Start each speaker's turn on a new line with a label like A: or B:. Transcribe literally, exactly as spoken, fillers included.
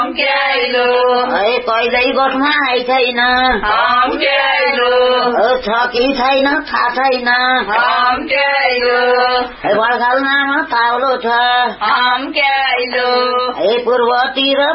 A: है कहिल्यै गोठमा आइ छैन छ कि छैन थाहा छैन है बर्खालमा ताउलो छ है पूर्वतिर